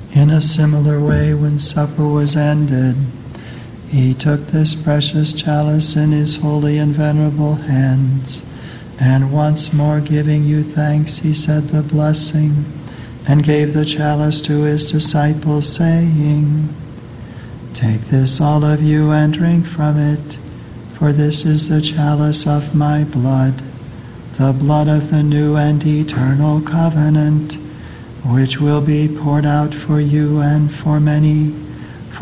In a similar way, when supper was ended, he took this precious chalice in his holy and venerable hands, and once more giving you thanks, he said the blessing, and gave the chalice to his disciples, saying, "Take this, all of you, and drink from it, for this is the chalice of my blood, the blood of the new and eternal covenant, which will be poured out for you and for many